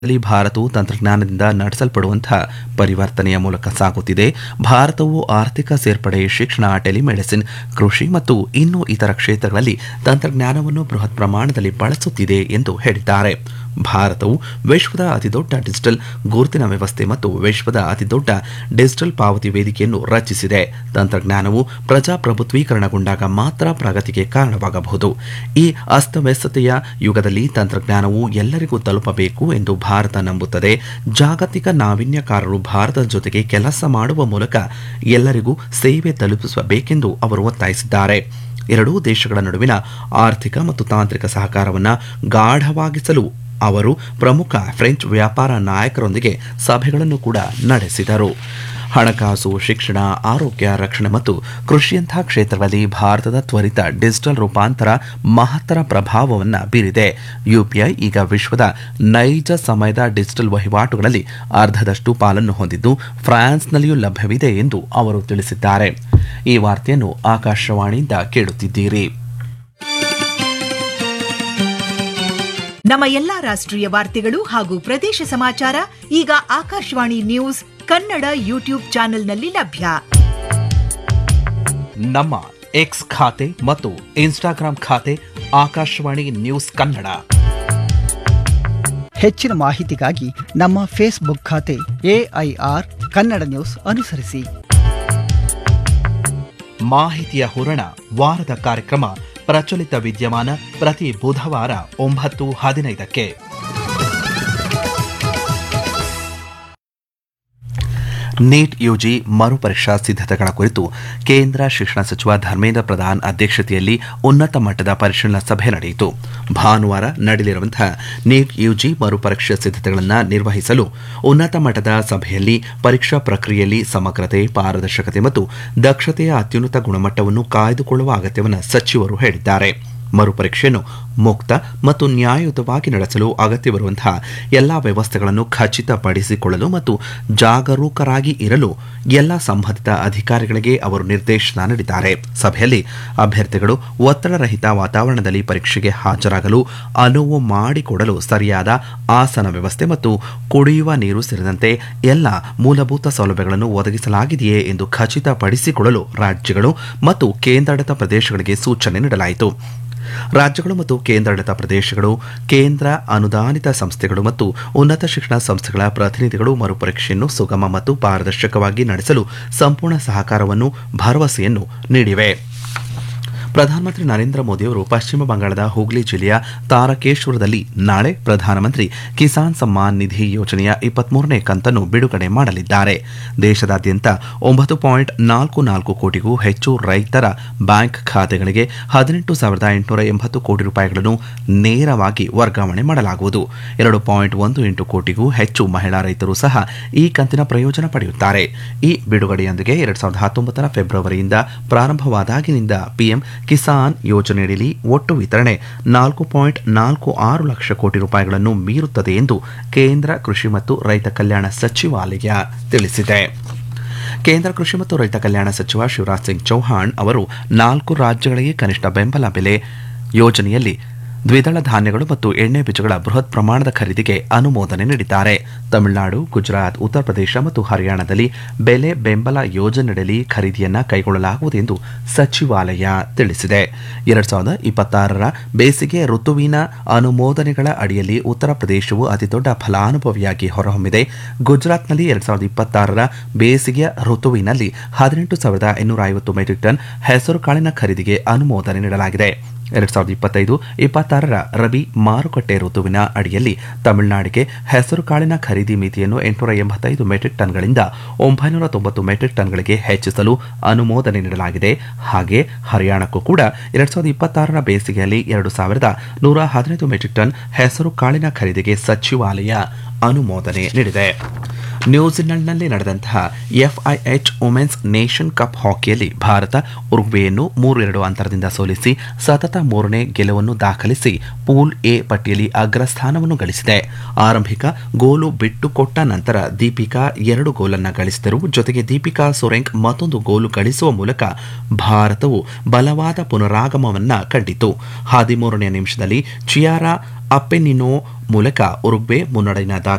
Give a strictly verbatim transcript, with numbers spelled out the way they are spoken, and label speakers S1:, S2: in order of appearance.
S1: ಭಾರತವು ತಂತ್ರಜ್ಞಾನದಿಂದ ನಡೆಸಲ್ಪಡುವಂತಹ ಪರಿವರ್ತನೆಯ ಮೂಲಕ ಸಾಗುತ್ತಿದೆ. ಭಾರತವು ಆರ್ಥಿಕ ಸೇರ್ಪಡೆ, ಶಿಕ್ಷಣ, ಟೆಲಿಮೆಡಿಸಿನ್, ಕೃಷಿ ಮತ್ತು ಇನ್ನೂ ಇತರ ಕ್ಷೇತ್ರಗಳಲ್ಲಿ ತಂತ್ರಜ್ಞಾನವನ್ನು ಬೃಹತ್ ಪ್ರಮಾಣದಲ್ಲಿ ಬಳಸುತ್ತಿದೆ ಎಂದು ಹೇಳಿದ್ದಾರೆ. ಭಾರತವು ವಿಶ್ವದ ಅತಿದೊಡ್ಡ ಡಿಜಿಟಲ್ ಗುರುತಿನ ವ್ಯವಸ್ಥೆ ಮತ್ತು ವಿಶ್ವದ ಅತಿದೊಡ್ಡ ಡಿಜಿಟಲ್ ಪಾವತಿ ವೇದಿಕೆಯನ್ನು ರಚಿಸಿದೆ. ತಂತ್ರಜ್ಞಾನವು ಪ್ರಜಾಪ್ರಭುತ್ವೀಕರಣಗೊಂಡಾಗ ಮಾತ್ರ ಪ್ರಗತಿಗೆ ಕಾರಣವಾಗಬಹುದು. ಈ ಅಸ್ತವ್ಯಸ್ತತೆಯ ಯುಗದಲ್ಲಿ ತಂತ್ರಜ್ಞಾನವು ಎಲ್ಲರಿಗೂ ತಲುಪಬೇಕು ಎಂದು ಭಾರತ ನಂಬುತ್ತದೆ. ಜಾಗತಿಕ ನಾವೀನ್ಯಕಾರರು ಭಾರತದ ಜೊತೆಗೆ ಕೆಲಸ ಮಾಡುವ ಮೂಲಕ ಎಲ್ಲರಿಗೂ ಸೇವೆ ತಲುಪಿಸಬೇಕೆಂದು ಅವರು ಒತ್ತಾಯಿಸಿದ್ದಾರೆ. ಎರಡೂ ದೇಶಗಳ ನಡುವಿನ ಆರ್ಥಿಕ ಮತ್ತು ತಾಂತ್ರಿಕ ಸಹಕಾರವನ್ನು ಗಾಢವಾಗಿಸಲು ಅವರು ಪ್ರಮುಖ ಫ್ರೆಂಚ್ ವ್ಯಾಪಾರ ನಾಯಕರೊಂದಿಗೆ ಸಭೆಗಳನ್ನು ಕೂಡ ನಡೆಸಿದರು. ಹಣಕಾಸು, ಶಿಕ್ಷಣ, ಆರೋಗ್ಯ, ರಕ್ಷಣೆ ಮತ್ತು ಕೃಷಿಯಂತಹ ಕ್ಷೇತ್ರಗಳಲ್ಲಿ ಭಾರತದ ತ್ವರಿತ ಡಿಜಿಟಲ್ ರೂಪಾಂತರ ಮಹತ್ತರ ಪ್ರಭಾವವನ್ನು ಬೀರಿದೆ. ಯುಪಿಐ ಈಗ ವಿಶ್ವದ ನೈಜ ಸಮಯದ ಡಿಜಿಟಲ್ ವಹಿವಾಟುಗಳಲ್ಲಿ ಅರ್ಧದಷ್ಟು ಪಾಲನ್ನು ಹೊಂದಿದ್ದು ಫ್ರಾನ್ಸ್ನಲ್ಲಿಯೂ ಲಭ್ಯವಿದೆ ಎಂದು ಅವರು ತಿಳಿಸಿದ್ದಾರೆ. ಈ ವಾರ್ತೆಯನ್ನು ಆಕಾಶವಾಣಿಯಿಂದ ಕೇಳುತ್ತಿದ್ದೀರಿ.
S2: ನಮ್ಮ ಎಲ್ಲಾ ರಾಷ್ಟ್ರೀಯ ವಾರ್ತೆಗಳು ಹಾಗೂ ಪ್ರದೇಶ ಸಮಾಚಾರ ಈಗ ಆಕಾಶವಾಣಿ ನ್ಯೂಸ್ ಕನ್ನಡ ಯೂಟ್ಯೂಬ್ ಚಾನೆಲ್ನಲ್ಲಿ ಲಭ್ಯ.
S1: ನಮ್ಮ ಎಕ್ಸ್ ಖಾತೆ ಮತ್ತು ಇನ್ಸ್ಟಾಗ್ರಾಂ ಖಾತೆ ಆಕಾಶವಾಣಿ ನ್ಯೂಸ್ ಕನ್ನಡ.
S3: ಹೆಚ್ಚಿನ ಮಾಹಿತಿಗಾಗಿ ನಮ್ಮ ಫೇಸ್ಬುಕ್ ಖಾತೆ ಎಐಆರ್ ಕನ್ನಡ ನ್ಯೂಸ್ ಅನುಸರಿಸಿ.
S1: ಮಾಹಿತಿಯ ಹೂರಣ, ವಾರದ ಕಾರ್ಯಕ್ರಮ ಪ್ರಚಲಿತ ವಿದ್ಯಮಾನ ಪ್ರತಿ ಬುಧವಾರ ಒಂಬತ್ತು ಹದಿನೈದಕ್ಕೆ. ನೀಟ್ ಯುಜಿ ಮರುಪರೀಕ್ಷಾ ಸಿದ್ಧತೆಗಳ ಕುರಿತು ಕೇಂದ್ರ ಶಿಕ್ಷಣ ಸಚಿವ ಧರ್ಮೇಂದ್ರ ಪ್ರಧಾನ್ ಅಧ್ಯಕ್ಷತೆಯಲ್ಲಿ ಉನ್ನತ ಮಟ್ಟದ ಪರಿಶೀಲನಾ ಸಭೆ ನಡೆಯಿತು. ಭಾನುವಾರ ನಡೆಯಲಿರುವಂತಹ ನೀಟ್ ಯುಜಿ ಮರುಪರೀಕ್ಷಾ ಸಿದ್ಧತೆಗಳನ್ನು ನಿರ್ವಹಿಸಲು ಉನ್ನತ ಮಟ್ಟದ ಸಭೆಯಲ್ಲಿ ಪರೀಕ್ಷಾ ಪ್ರಕ್ರಿಯೆಯಲ್ಲಿ ಸಮಗ್ರತೆ, ಪಾರದರ್ಶಕತೆ ಮತ್ತು ದಕ್ಷತೆಯ ಅತ್ಯುನ್ನತ ಗುಣಮಟ್ಟವನ್ನು ಕಾಯ್ದುಕೊಳ್ಳುವ ಅಗತ್ಯವನ್ನು ಸಚಿವರು ಹೇಳಿದ್ದಾರೆ. ಮರುಪರೀಕ್ಷೆಯನ್ನು ಮುಕ್ತ ಮತ್ತು ನ್ಯಾಯಯುತವಾಗಿ ನಡೆಸಲು ಅಗತ್ಯವಿರುವಂತಹ ಎಲ್ಲಾ ವ್ಯವಸ್ಥೆಗಳನ್ನು ಖಚಿತಪಡಿಸಿಕೊಳ್ಳಲು ಮತ್ತು ಜಾಗರೂಕರಾಗಿ ಇರಲು ಎಲ್ಲ ಸಂಬಂಧಿತ ಅಧಿಕಾರಿಗಳಿಗೆ ಅವರು ನಿರ್ದೇಶನ ನೀಡಿದ್ದಾರೆ. ಸಭೆಯಲ್ಲಿ ಅಭ್ಯರ್ಥಿಗಳು ಒತ್ತಡರಹಿತ ವಾತಾವರಣದಲ್ಲಿ ಪರೀಕ್ಷೆಗೆ ಹಾಜರಾಗಲು ಅನುವು ಮಾಡಿಕೊಡಲು ಸರಿಯಾದ ಆಸನ ವ್ಯವಸ್ಥೆ ಮತ್ತು ಕುಡಿಯುವ ನೀರು ಸೇರಿದಂತೆ ಎಲ್ಲ ಮೂಲಭೂತ ಸೌಲಭ್ಯಗಳನ್ನು ಒದಗಿಸಲಾಗಿದೆಯೇ ಎಂದು ಖಚಿತಪಡಿಸಿಕೊಳ್ಳಲು ರಾಜ್ಯಗಳು ಮತ್ತು ಕೇಂದ್ರಾಡಳಿತ ಪ್ರದೇಶಗಳಿಗೆ ಸೂಚನೆ ನೀಡಲಾಯಿತು. ರಾಜ್ಯಗಳು ಮತ್ತು ಕೇಂದ್ರಾಡಳಿತ ಪ್ರದೇಶಗಳು, ಕೇಂದ್ರ ಅನುದಾನಿತ ಸಂಸ್ಥೆಗಳು ಮತ್ತು ಉನ್ನತ ಶಿಕ್ಷಣ ಸಂಸ್ಥೆಗಳ ಪ್ರತಿನಿಧಿಗಳು ಮರುಪರೀಕ್ಷೆಯನ್ನು ಸುಗಮ ಮತ್ತು ಪಾರದರ್ಶಕವಾಗಿ ನಡೆಸಲು ಸಂಪೂರ್ಣ ಸಹಕಾರವನ್ನು ಭರವಸೆಯನ್ನು ನೀಡಿವೆ. ಪ್ರಧಾನಮಂತ್ರಿ ನರೇಂದ್ರ ಮೋದಿಯವರು ಪಶ್ಚಿಮ ಬಂಗಾಳದ ಹೂಗ್ಲಿ ಜಿಲ್ಲೆಯ ತಾರಕೇಶ್ವರದಲ್ಲಿ ನಾಳೆ ಪ್ರಧಾನಮಂತ್ರಿ ಕಿಸಾನ್ ಸಮ್ಮಾನ್ ನಿಧಿ ಯೋಜನೆಯ ಇಪ್ಪತ್ಮೂರನೇ ಕಂತನ್ನು ಬಿಡುಗಡೆ ಮಾಡಲಿದ್ದಾರೆ. ದೇಶದಾದ್ಯಂತ ಒಂಬತ್ತು ಪಾಯಿಂಟ್ ನಾಲ್ಕು ನಾಲ್ಕು ಕೋಟಿಗೂ ಹೆಚ್ಚು ರೈತರ ಬ್ಯಾಂಕ್ ಖಾತೆಗಳಿಗೆ ಹದಿನೆಂಟು ಸಾವಿರದ ಎಂಟುನೂರ ಎಂಬತ್ತು ಕೋಟಿ ರೂಪಾಯಿಗಳನ್ನು ನೇರವಾಗಿ ವರ್ಗಾವಣೆ ಮಾಡಲಾಗುವುದು. ಎರಡು ಪಾಯಿಂಟ್ ಒಂದು ಎಂಟು ಕೋಟಿಗೂ ಹೆಚ್ಚು ಮಹಿಳಾ ರೈತರು ಸಹ ಈ ಕಂತಿನ ಪ್ರಯೋಜನ ಪಡೆಯುತ್ತಾರೆ. ಈ ಬಿಡುಗಡೆಯೊಂದಿಗೆ ಎರಡ್ ಸಾವಿರದ ಹತ್ತೊಂಬತ್ತರ ಫೆಬ್ರವರಿಯಿಂದ ಪ್ರಾರಂಭವಾದಾಗಿನಿಂದ ಪಿಎಂ ಕಿಸಾನ್ ಯೋಜನೆಯಡಿ ಒಟ್ಟು ವಿತರಣೆ ನಾಲ್ಕು ಪಾಯಿಂಟ್ ನಾಲ್ಕು ಆರು ಲಕ್ಷ ಕೋಟಿ ರೂಪಾಯಿಗಳನ್ನು ಮೀರುತ್ತದೆ ಎಂದು ಕೇಂದ್ರ ಕೃಷಿ ಮತ್ತು ರೈತ ಕಲ್ಯಾಣ ಸಚಿವಾಲಯ ತಿಳಿಸಿದೆ. ಕೇಂದ್ರ ಕೃಷಿ ಮತ್ತು ರೈತ ಕಲ್ಯಾಣ ಸಚಿವ ಶಿವರಾಜ್ ಸಿಂಗ್ ಚೌಹಾಣ್ ಅವರು ನಾಲ್ಕು ರಾಜ್ಯಗಳಿಗೆ ಕನಿಷ್ಠ ಬೆಂಬಲ ಬೆಲೆ ಯೋಜನೆಯಲ್ಲಿ ದ್ವಿದಳ ಧಾನ್ಯಗಳು ಮತ್ತು ಎಣ್ಣೆ ಬೀಜಗಳ ಬೃಹತ್ ಪ್ರಮಾಣದ ಖರೀದಿಗೆ ಅನುಮೋದನೆ ನೀಡಿದ್ದಾರೆ. ತಮಿಳುನಾಡು, ಗುಜರಾತ್, ಉತ್ತರ ಪ್ರದೇಶ ಮತ್ತು ಹರಿಯಾಣದಲ್ಲಿ ಬೆಲೆ ಬೆಂಬಲ ಯೋಜನೆಯಡಿ ಖರೀದಿಯನ್ನು ಕೈಗೊಳ್ಳಲಾಗುವುದು ಎಂದು ಸಚಿವಾಲಯ ತಿಳಿಸಿದೆ. ಎರಡ್ ಸಾವಿರದ ಇಪ್ಪತ್ತಾರರ ಬೇಸಿಗೆ ಋತುವಿನ ಅನುಮೋದನೆಗಳ ಅಡಿಯಲ್ಲಿ ಉತ್ತರ ಪ್ರದೇಶವು ಅತಿದೊಡ್ಡ ಫಲಾನುಭವಿಯಾಗಿ ಹೊರಹೊಮ್ಮಿದೆ. ಗುಜರಾತ್ನಲ್ಲಿ ಎರಡ್ ಸಾವಿರದ ಇಪ್ಪತ್ತಾರರ ಬೇಸಿಗೆ ಋತುವಿನಲ್ಲಿ ಹದಿನೆಂಟು ಸಾವಿರದ ಇನ್ನೂರ ಐವತ್ತು ಮೆಟ್ರಿಕ್ ಟನ್ ಹೆಸರು ಕಾಳಿನ ಖರೀದಿಗೆ ಅನುಮೋದನೆ ನೀಡಲಾಗಿದೆ. ಎರಡ್ ಸಾವಿರದ ಇಪ್ಪತ್ತೈದು ಇಪ್ಪತ್ತಾರರ ರಬಿ ಮಾರುಕಟ್ಟೆ ಋತುವಿನ ಅಡಿಯಲ್ಲಿ ತಮಿಳುನಾಡಿಗೆ ಹೆಸರು ಕಾಳಿನ ಖರೀದಿ ಮಿತಿಯನ್ನು ಎಂಟುನೂರ ಎಂಬತ್ತೈದು ಮೆಟ್ರಿಕ್ ಟನ್ಗಳಿಂದ ಒಂಬೈನೂರ ತೊಂಬತ್ತು ಮೆಟ್ರಿಕ್ ಟನ್ಗಳಿಗೆ ಹೆಚ್ಚಿಸಲು ಅನುಮೋದನೆ ನೀಡಲಾಗಿದೆ. ಹಾಗೆ ಹರಿಯಾಣಕ್ಕೂ ಕೂಡ ಎರಡ್ ಸಾವಿರದ ಇಪ್ಪತ್ತಾರರ ಬೇಸಿಗೆಯಲ್ಲಿ ಎರಡು ಸಾವಿರದ ನೂರ ಹದಿನೈದು ಮೆಟ್ರಿಕ್ ಟನ್ ಹೆಸರು ಕಾಳಿನ ಖರೀದಿಗೆ ಸಚಿವಾಲಯ ಅನುಮೋದನೆ ನೀಡಿದೆ. ನ್ಯೂಜಿಲೆಂಡ್ನಲ್ಲಿ ನಡೆದಂತಹ FIH women's nation cup ಹಾಕಿಯಲ್ಲಿ Bharat ಉರುಗ್ವೆಯನ್ನು ಮೂರು ಎರಡು ಅಂತರದಿಂದ ಸೋಲಿಸಿ ಸತತ ಮೂರನೇ ಗೆಲುವನ್ನು ದಾಖಲಿಸಿ ಪೂಲ್ ಎ ಪಟ್ಟಿಯಲ್ಲಿ ಅಗ್ರಸ್ಥಾನವನ್ನು ಗಳಿಸಿದೆ. ಆರಂಭಿಕ ಗೋಲು ಬಿಟ್ಟುಕೊಟ್ಟ ನಂತರ ದೀಪಿಕಾ ಎರಡು ಗೋಲನ್ನು ಗಳಿಸಿದರು. ಜೊತೆಗೆ ದೀಪಿಕಾ ಸೊರೆಂಗ್ ಮತ್ತೊಂದು ಗೋಲು ಗಳಿಸುವ ಮೂಲಕ ಭಾರತವು ಬಲವಾದ ಪುನರಾಗಮನವನ್ನು ಕಂಡಿತು. ಹದಿಮೂರನೇ ನಿಮಿಷದಲ್ಲಿ ಚಿಯಾರಾ ಅಪ್ಪೆನಿನೋ ಮೂಲಕ ಉರುಗ್ವೆ ಮುನ್ನಡೆಯನ್ನು